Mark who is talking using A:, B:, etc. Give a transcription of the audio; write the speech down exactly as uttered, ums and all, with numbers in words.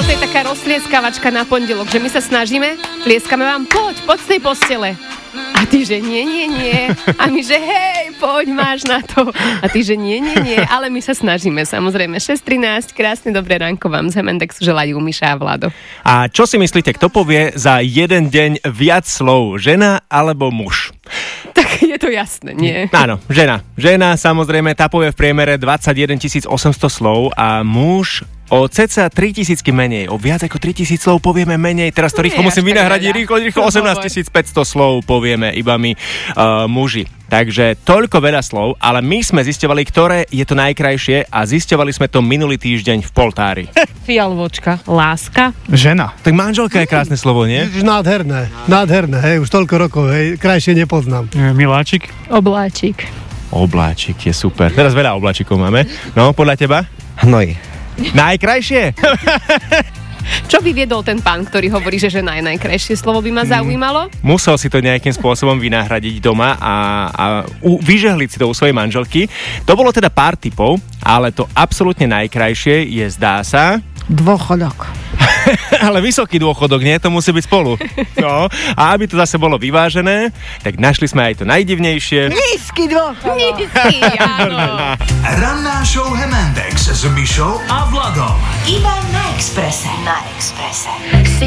A: to je taká roztlieskavačka na pondelok, že my sa snažíme, tlieskame vám, poď, poď z tej postele. A ty, že nie, nie, nie. A my, že hej, poď, máš na to. A ty, že nie, nie, nie. Ale my sa snažíme, samozrejme. šesť trinásť, krásne dobré ránko vám z Hemendexu želajú Miša a Vlado.
B: A čo si myslíte, kto povie za jeden deň viac slov? Žena alebo muž?
A: Tak je to jasné, nie?
B: Áno, žena. Žena, samozrejme, tá povie v priemere dvadsaťjeden tisíc osemsto slov a muž o cca tritisícky menej, o viac ako tritisíc slov povieme menej. Teraz to rýchlo musím vynahradiť, rýchlo, rýchlo, osemnásť tisíc päťsto slov povieme iba my uh, muži. Takže toľko veľa slov, ale my sme zisťovali, ktoré je to najkrajšie a zisťovali sme to minulý týždeň v Poltári.
C: Fialvočka, láska.
D: Žena.
B: Tak manželka je krásne slovo, nie?
E: Nádherné, nádherné, hej, už toľko rokov, hej, krajšie nepoznám.
D: Miláčik.
C: Obláčik.
B: Obláčik je super. Teraz veľa obláčikov máme. No, podľa teba?
F: Hnoj.
B: Najkrajšie?
A: Čo vyviedol ten pán, ktorý hovorí, že žena je najkrajšie slovo, by ma zaujímalo?
B: Musel si to nejakým spôsobom vynahradiť doma a, a u, vyžehliť si to u svojej manželky. To bolo teda pár tipov, ale to absolútne najkrajšie je, zdá sa...
C: Dôchodok.
B: Ale vysoký dôchodok, nie? To musí byť spolu. No, a aby to zase bolo vyvážené, tak našli sme aj to najdivnejšie.
C: Nízky dôchodok.
A: Nízky, áno.
G: Ranná show Hemendex s Mišou a Vladom.
H: Iba na Expresse. Na Expresse.